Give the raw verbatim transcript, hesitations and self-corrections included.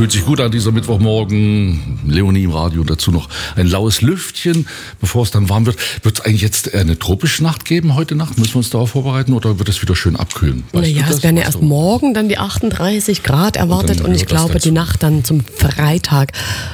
fühlt sich gut an, dieser Mittwochmorgen. Leonie im Radio, dazu noch ein laues Lüftchen, bevor es dann warm wird. Wird es eigentlich jetzt eine tropische Nacht geben heute Nacht? Müssen wir uns darauf vorbeiten oder wird es wieder schön abkühlen? Weißt naja, es werden ja erst morgen dann die achtunddreißig Grad erwartet und, und ich glaube, die Nacht dann zum Freitag